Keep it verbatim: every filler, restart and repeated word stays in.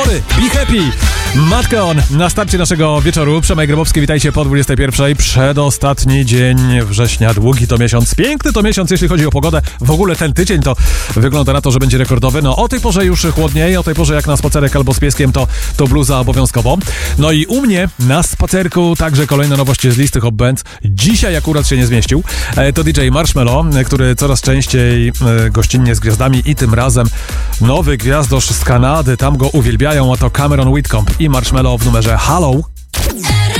utwory. Be happy! Matkeon na starcie naszego wieczoru. Przemek Grabowski, witajcie po dwudziestej pierwszej. Przedostatni dzień września. Długi to miesiąc. Piękny to miesiąc, jeśli chodzi o pogodę. W ogóle ten tydzień to wygląda na to, że będzie rekordowy. No o tej porze już chłodniej, o tej porze jak na spacerek albo z pieskiem to, to bluza obowiązkowo. No i u mnie na spacerku także kolejne nowości z listy Hot Bands. Dzisiaj akurat się nie zmieścił. To D J Marshmello, który coraz częściej gościnnie z gwiazdami i tym razem nowy gwiazdosz z Kanady. Tam go uwielbiają, a to Cameron Whitcomb i Marshmello w numerze Hello.